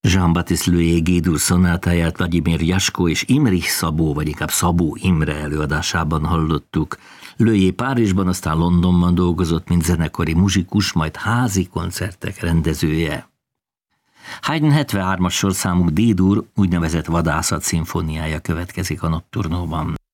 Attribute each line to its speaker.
Speaker 1: Jean-Baptiste Lőjé G-dur szonátáját Vladimir Jaskó és Imrich Szabó, vagy inkább Szabó Imre előadásában hallottuk. Lőjé Párizsban, aztán Londonban dolgozott, mint zenekari muzsikus, majd házi koncertek rendezője. Haydn 73-as sorszámú D-dur úgynevezett vadászat szimfóniája következik a Nocturnóban.